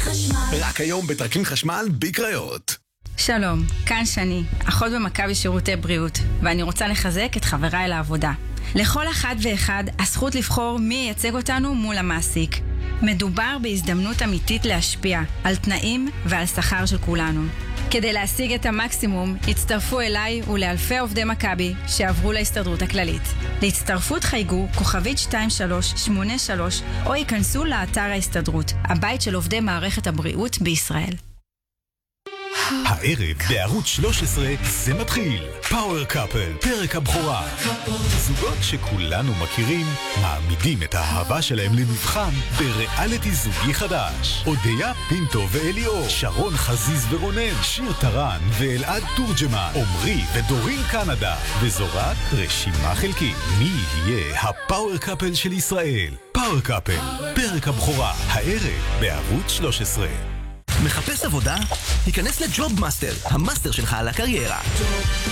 רק היום בטרקלין חשמל בקריות. שלום, כאן שני, אחות במכבי שירותי בריאות, ואני רוצה לחזק את חבריי לעבודה. לכל אחד ואחד הזכות לבחור מי ייצג אותנו מול המעסיק. מדובר בהזדמנות אמיתית להשפיע על תנאים ועל שכר של כולנו. כדי להשיג את המקסימום, הצטרפו אליי ולאלפי עובדי מכבי שעברו להסתדרות הכללית. להצטרפות חייגו כוכבית 2383 או ייכנסו לאתר ההסתדרות, הבית של עובדי מערכת הבריאות בישראל. הערב בערוץ 13 זה מתחיל. פאוור קאפל, פרק הבכורה. זוגות שכולנו מכירים מעמידים את האהבה שלהם למבחן בריאליטי זוגי חדש. אודיה פינטו ואליאור, שרון חזיז ורונן, שיר טרן ואלעד תורג'מה, עומרי ודורין קנדה. וזו רק רשימה חלקית. מי יהיה הפאוור קאפל של ישראל? פאוור קאפל, פרק הבכורה. הערב בערוץ 13. מחפש עבודה? היכנס לג'וב מאסטר, המאסטר שלך על הקריירה.